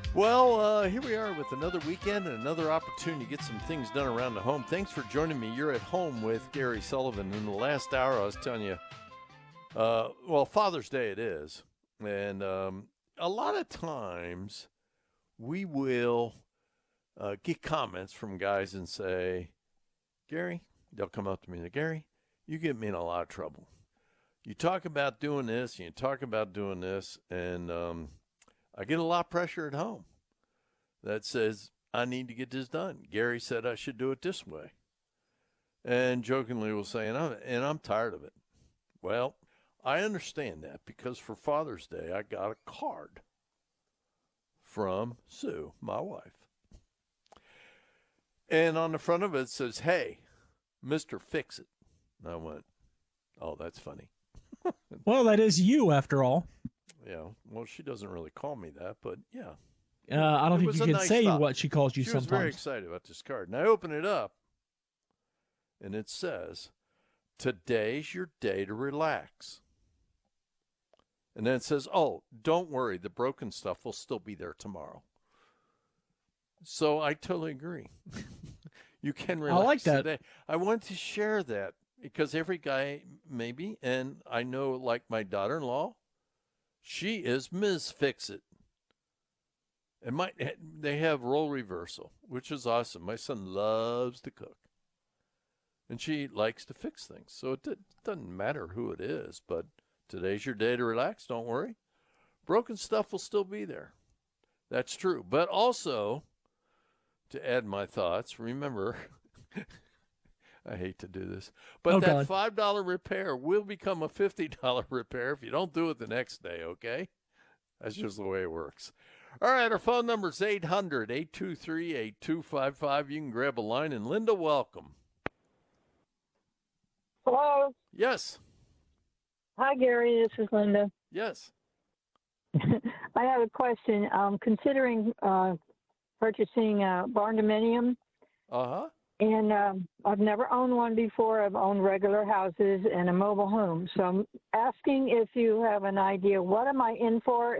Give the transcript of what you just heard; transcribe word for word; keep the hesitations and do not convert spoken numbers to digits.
Well, uh, here we are with another weekend and another opportunity to get some things done around the home. Thanks for joining me. You're at home with Gary Sullivan. In the last hour, I was telling you, uh, well, Father's Day it is. And um, a lot of times we will uh, get comments from guys and say, Gary, they'll come up to me and say, Gary, you get me in a lot of trouble. You talk about doing this, and you talk about doing this, and um, I get a lot of pressure at home that says, I need to get this done. Gary said I should do it this way. And jokingly will say, and I'm, and I'm tired of it. Well, I understand that because for Father's Day, I got a card from Sue, my wife. And on the front of it says, hey, Mister Fix-It. And I went, oh, that's funny. Well, that is you, after all. Yeah, well, she doesn't really call me that, but yeah. Uh, I don't It think was you a can nice say thought. what she calls you She was sometimes. very excited about this card. And I open it up, and it says, today's your day to relax. And then it says, oh, don't worry, the broken stuff will still be there tomorrow. So I totally agree. You can relax I like that. today. I want to share that because every guy, maybe, and I know, like my daughter-in-law, she is Miz Fix-It. And my, they have role reversal, which is awesome. My son loves to cook. And she likes to fix things. So it doesn't matter who it is, but today's your day to relax. Don't worry. Broken stuff will still be there. That's true. But also, to add my thoughts, remember, I hate to do this, but Oh, that God. five dollar repair will become a fifty dollar repair if you don't do it the next day, okay? That's just the way it works. All right, our phone number is eight hundred, eight two three, eight two five five. You can grab a line. And Linda, welcome. Hello. Yes. Hi, Gary. This is Linda. Yes. I have a question. Um, considering uh, purchasing a barn dominium, Uh-huh. and um, I've never owned one before. I've owned regular houses and a mobile home. So I'm asking if you have an idea, what am I in for